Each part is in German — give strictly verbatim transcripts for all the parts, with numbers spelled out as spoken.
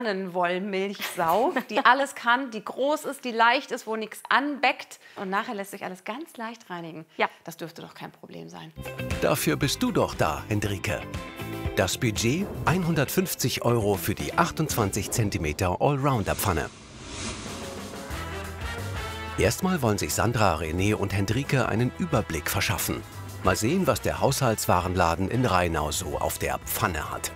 Pfannenwollmilchsau, die alles kann, die groß ist, die leicht ist, wo nichts anbeckt. Und nachher lässt sich alles ganz leicht reinigen. Ja. Das dürfte doch kein Problem sein. Dafür bist du doch da, Hendrike. Das Budget hundertfünfzig Euro für die achtundzwanzig Zentimeter Allrounder-Pfanne. Erstmal wollen sich Sandra, René und Hendrike einen Überblick verschaffen. Mal sehen, was der Haushaltswarenladen in Rheinau so auf der Pfanne hat.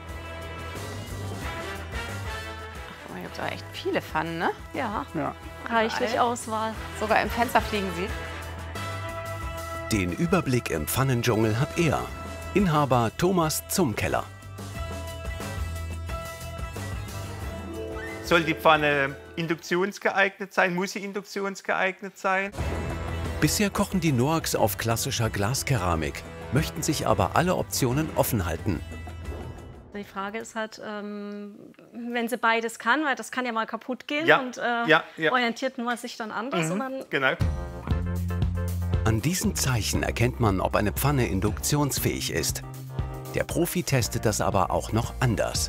Ach, hier gibt es aber echt viele Pfannen, ne? Ja, Ja. reichlich Überall. Auswahl. Sogar im Fenster fliegen sie. Den Überblick im Pfannendschungel hat er, Inhaber Thomas Zumkeller. Soll die Pfanne induktionsgeeignet sein? Muss sie induktionsgeeignet sein? Bisher kochen die Noax auf klassischer Glaskeramik, möchten sich aber alle Optionen offen halten. Die Frage ist halt, ähm, wenn sie beides kann, weil das kann ja mal kaputt gehen Ja, und äh, ja, ja. orientiert man sich dann anders. Und dann Genau. An diesen Zeichen erkennt man, ob eine Pfanne induktionsfähig ist. Der Profi testet das aber auch noch anders.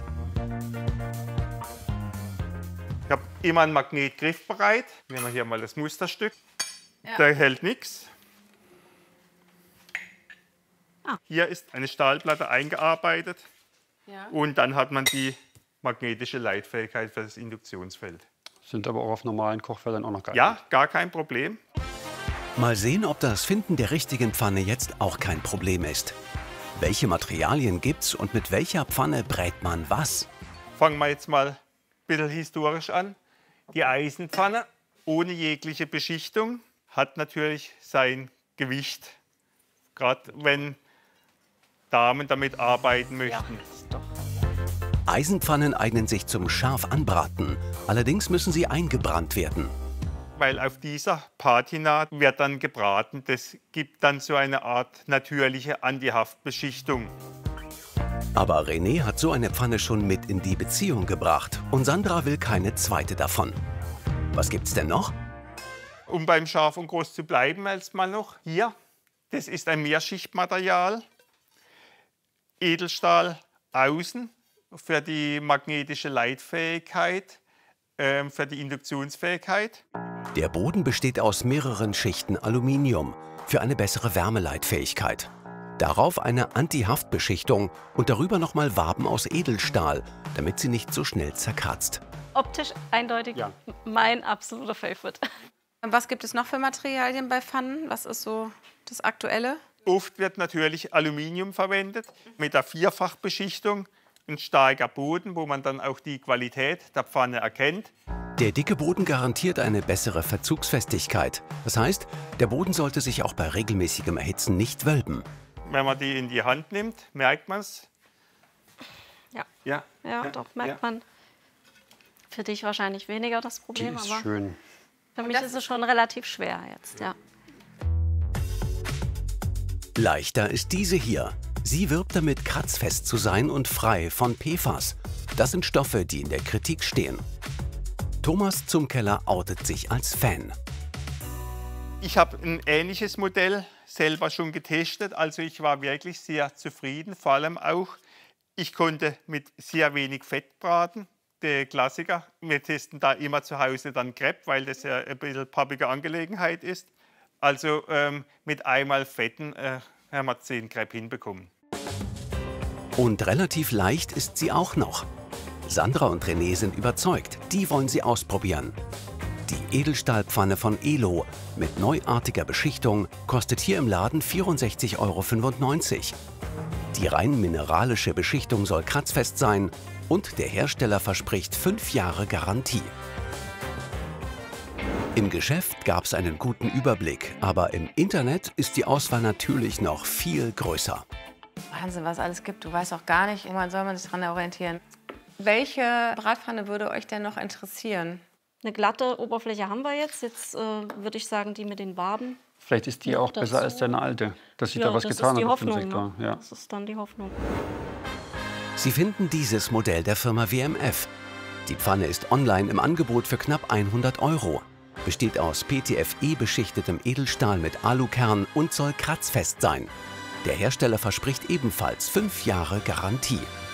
Ich habe immer einen Magnet griffbereit. Nehmen wir hier mal das Musterstück. Ja. Der hält nichts. Ah. Hier ist eine Stahlplatte eingearbeitet. Ja. Und dann hat man die magnetische Leitfähigkeit für das Induktionsfeld. Sind aber auch auf normalen Kochfeldern auch noch geeignet. Ja, gar kein Problem. Mal sehen, ob das Finden der richtigen Pfanne jetzt auch kein Problem ist. Welche Materialien gibt's und mit welcher Pfanne brät man was? Fangen wir jetzt mal ein bisschen historisch an. Die Eisenpfanne ohne jegliche Beschichtung hat natürlich sein Gewicht. Gerade wenn Damen damit arbeiten möchten. Eisenpfannen eignen sich zum scharf anbraten, allerdings müssen sie eingebrannt werden. Weil auf dieser Patina wird dann gebraten. Das gibt dann so eine Art natürliche Antihaftbeschichtung. Aber René hat so eine Pfanne schon mit in die Beziehung gebracht und Sandra will keine zweite davon. Was gibt's denn noch? Um beim Scharf und Groß zu bleiben, erstmal noch hier. Das ist ein Mehrschichtmaterial. Edelstahl außen für die magnetische Leitfähigkeit, äh, für die Induktionsfähigkeit. Der Boden besteht aus mehreren Schichten Aluminium für eine bessere Wärmeleitfähigkeit. Darauf eine Anti-Haftbeschichtung und darüber nochmal Waben aus Edelstahl, damit sie nicht so schnell zerkratzt. optisch eindeutig Ja. mein absoluter Favorite. Und was gibt es noch für Materialien bei Pfannen? Was ist so das Aktuelle? Oft wird natürlich Aluminium verwendet mit der Vierfachbeschichtung. Ein starker Boden, wo man dann auch die Qualität der Pfanne erkennt. Der dicke Boden garantiert eine bessere Verzugsfestigkeit. Das heißt, der Boden sollte sich auch bei regelmäßigem Erhitzen nicht wölben. Wenn man die in die Hand nimmt, merkt man es. Ja. Ja. Ja, doch, merkt man. Für dich wahrscheinlich weniger das Die Problem, ist aber schön. für mich ist es schon relativ schwer jetzt, ja. Leichter ist diese hier. Sie wirbt damit, kratzfest zu sein und frei von P F A S. Das sind Stoffe, die in der Kritik stehen. Thomas Zumkeller outet sich als Fan. Ich habe ein ähnliches Modell selber schon getestet. Also ich war wirklich sehr zufrieden. Vor allem auch, ich konnte mit sehr wenig Fett braten. Der Klassiker. Wir testen da immer zu Hause dann Crepe, weil das ja ein bisschen pappige Angelegenheit ist. Also ähm, mit einmal Fetten äh, haben wir zehn Crepe hinbekommen. Und relativ leicht ist sie auch noch. Sandra und René sind überzeugt, die wollen sie ausprobieren. Die Edelstahlpfanne von Elo mit neuartiger Beschichtung kostet hier im Laden vierundsechzig Euro fünfundneunzig. Die rein mineralische Beschichtung soll kratzfest sein und der Hersteller verspricht fünf Jahre Garantie. Im Geschäft gab es einen guten Überblick, aber im Internet ist die Auswahl natürlich noch viel größer. Wahnsinn, was es alles gibt. Du weißt auch gar nicht, woran soll man sich daran orientieren. Welche Bratpfanne würde euch denn noch interessieren? Eine glatte Oberfläche haben wir jetzt. Jetzt äh, würde ich sagen, die mit den Waben. Vielleicht ist die Ja, auch dazu. besser als deine alte, dass sie Ja, da was das getan ist die hat auf dem Hoffnung. Sektor. Ne? Ja. Das ist dann die Hoffnung. Sie finden dieses Modell der Firma W M F. Die Pfanne ist online im Angebot für knapp hundert Euro. Besteht aus P T F E-beschichtetem Edelstahl mit Alukern und soll kratzfest sein. Der Hersteller verspricht ebenfalls fünf Jahre Garantie.